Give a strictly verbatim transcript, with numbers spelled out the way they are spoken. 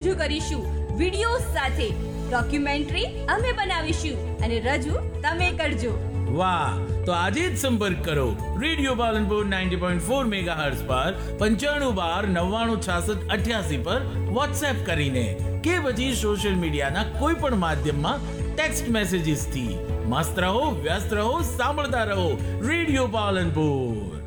રજૂ કરીશું વિડિયો સાથે. ડોક્યુમેન્ટરી અમે બનાવીશું અને રજૂ તમે કરજો. વાહ, તો આજે જ સંપર્ક કરો radio Palanpur ninety point four megahertz પર પંચાણું બાર નવ્વાણું છાસઠ અઠ્યાસી પર વોટ્સએપ કરીને કે પછી સોશિયલ મીડિયાના કોઈ પણ માધ્યમમાં ટેક્સ્ટ મેસેજીસ થી. મસ્ત રહો, વ્યસ્ત રહો, સાંભળતા રહો રેડિયો પાલનપુર.